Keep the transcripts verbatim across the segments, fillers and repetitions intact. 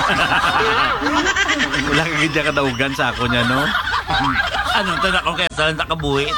Wala ka gidya kadaugan sa ako niya, no? Ano, tanak ko kaya talang nakabuhi.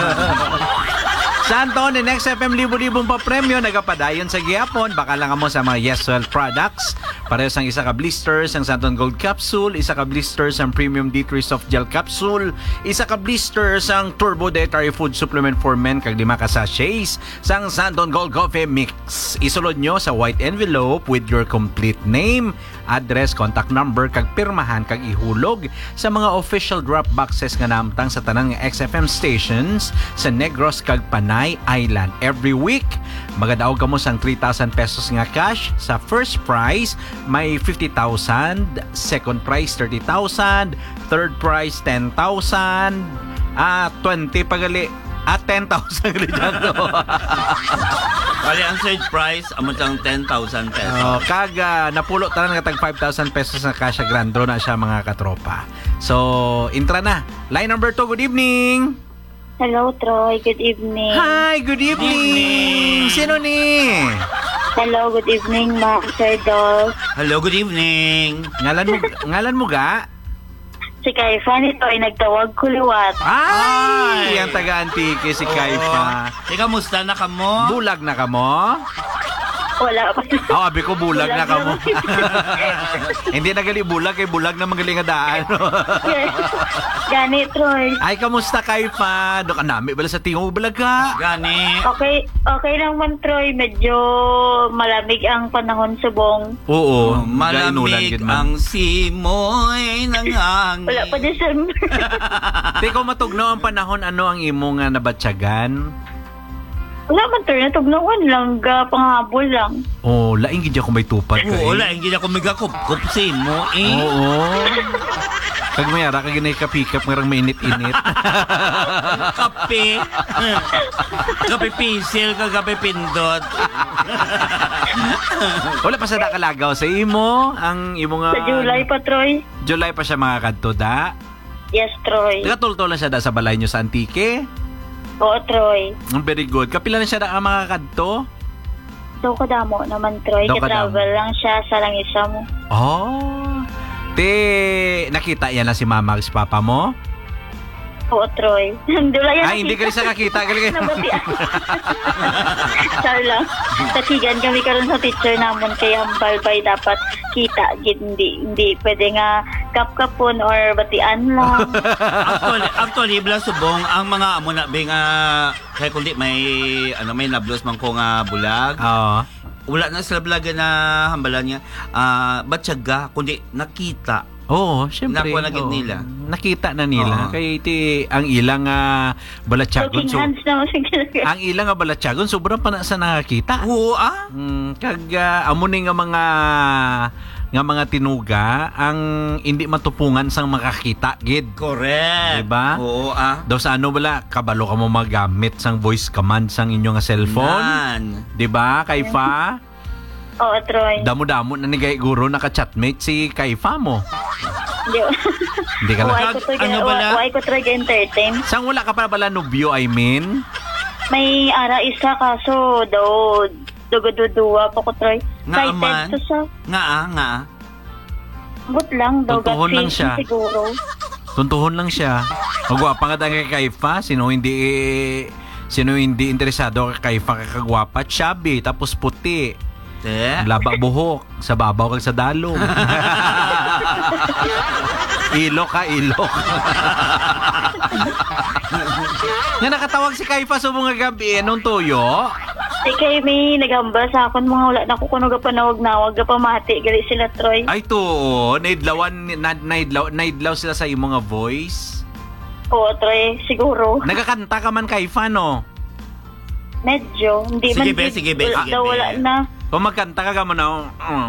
Sa Anton, the next F M libo-libong pa premyo, nagapadayon sa gihapon. Baka lang mo sa mga Yes Well products. Parehas ang isa ka blisters, ang Santon Gold Capsule, isa ka blisters, ang Premium D three Soft Gel Capsule, isa ka blisters, ang Turbo Dietary Food Supplement for Men, kag lima ka sachets, sang Santon Gold Coffee Mix. Isulod nyo sa white envelope with your complete name, address, contact number, kag pirmahan, kag ihulog sa mga official drop boxes nga namtang sa tanang X F M stations sa Negros kag Panay Island. Every week, magadaog ka mo sang three thousand pesos nga cash. Sa first prize, may fifty thousand, second prize thirty thousand, third prize ten thousand, ah, twenty pagali, at ten thousand rin to. Kali ang third prize, amo tang ten thousand pesos. Oh, kaga napulo tanan nga tag five thousand pesos na cash grand draw na siya mga katropa. So, intra na. Line number two, good evening. Hello, Troy. Good evening. Hi, good evening. Sino ni? Hello, good evening, Ma'am Sir Dolph. Hello, good evening. Ngalan mo, ngalan mo ga? Si Kaifa nito ay nagtawag kuliwat. Ay, Ay. ang taga-antike si Kaifa. Ika, musta na ka mo? Bulag na ka mo? Wala pa. Oh, abi ko bulag na ka mo. Bulag Hindi na gali bulag, kay bulag na magaling nga daan. Gani, Troy. Ay, kamusta Kaifa? Do ka nami bala sa tingog bulag ka? Gani. Okay, okay lang man, Troy. Medyo malamig ang panahon subong. Oo, Oh, malamig gainulan gid man. ang simoy ng hangin. Wala pa December. Teko matugno ang panahon, ano ang imo nga nabatyagan? Wala man, Troy. Natugnawan lang. Ga, panghabol lang. Oh, laing gid ako may tupad kay. Oo, wala, hindi na ko magakup-kup mo eh. Oo. Kag mayara kag ginay kapikap ngarang mainit-init. Kape. Kape pisil, kape pindot. Wala pa sa nakalagaw sa imo ang imo nga Sa July pa, Troy. July pa siya mga kadto da. Yes, Troy. Tagatulto lang siya da sa balay nyo sa Antique. Oo, Troy. Mm, very good. Kapila na siya da ang mga kadto? Daw ko damo naman, Troy. Daw ka Ka-travel lang siya sa langisa mo. Oh. Te, nakita yan na si mama at si papa mo? Oo, Troy. Dula yan. Ay, hindi ka rin siya nakita. Galing. Nabatian. Sorry lang. Tatigan kami karon sa teacher namon kay hambal bay dapat kita gid hindi hindi pwede nga kap-kapon or batian lang. Actually, actually bla subong ang mga amo na be nga kay kundi may ano may nablos man ko nga bulag. Oo. Wala na sila balaga na hambalan niya. Ah, batyaga kundi nakita. Oo, syempre. Nakuha na gid oo. nila. Nakita na nila. Oo. Kay iti ang ilang uh, balatyagon. Talking So, hands na mo sige. ang ilang nga balatyagon, sobrang pa na sa nakakita. Oo ah. Mm, kag uh, amo ni nga mga nga mga tinuga ang hindi matupungan sang makakita gid. Correct. Diba? Oo ah. Daw sa ano bala kabalo ka mo magamit sang voice command sang inyo nga cellphone. Nan. Di ba, Kaifa? Oo, Troy. Damo-damo na ni gay guro naka-chatmate si Kaifa mo. Hindi. Hindi ka lang. Why ko Troy Ano bala? why ko Troy entertain? Sang wala ka pa bala nobyo, I mean? May ara isa kaso daw dugo-duduwa pa ko Troy. Nga man. to sa Nga ah, nga ah. but lang daw Tuntuhon lang siya. siguro. Tuntuhon lang siya. Magwapa nga tayo kay Kaifa. Sino hindi sino hindi interesado kay Kaifa kakagwapa? Chubby, tapos puti. Te. Laba buhok. Sa babaw kag sa dalong. Ilok ka, ilok. Nga nakatawag si Kaifa sa mga gabi. Anong tuyo? Di kay may nagamba sa akon mga wala na ko kuno ga panawag-nawag ga pamati gali sila Troy. Ay to, naidlawan, na, naidlaw, naidlaw sila sa imong nga voice. Oo, Troy, siguro. Nagakanta ka man Kaifa, no? Medyo. Hindi Sige, man. be, sige, be, wala, sige, daw be. wala na. Kung magkanta ka ka mo na,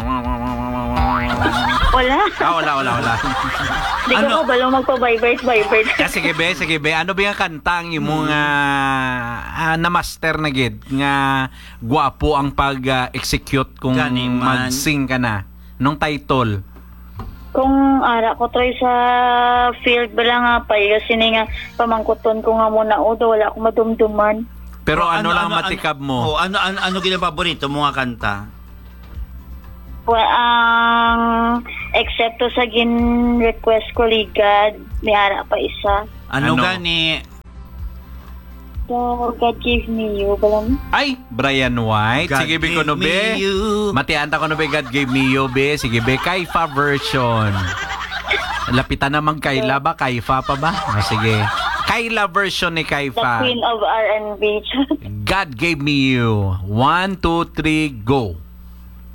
Wala. ah, wala, wala, wala. Hindi Ano? ko balo magpa-vibrate, vibrate. Ah, sige be, sige be. Ano ba yung kanta ang imong uh, na-master na gid nga gwapo ang pag-execute kung Gani man. mag-sing ka na? Nung title? Kung ara ko Troy sa field bala nga pa kasi ni nga pamangkuton ko nga muna o daw wala akong madumduman. Pero Oh, ano, lang matikab mo? Oh, ano ano ano gina paborito mo nga kanta? Well, ang except to sa gin request ko ligad, may ara pa isa. Ano, Ano? gani? So, God gave me you. Balam? Ay, Brian White. God Sige, be gave ko no, me be. you. Matianta ko no, be. God gave me you, be. Sige, be. Kaifa version. Lapitan naman Kayla ba? Kaifa pa ba? O, sige. Kayla version ni The Kaifa. Queen of R and B. God gave me you. One, two, three, go.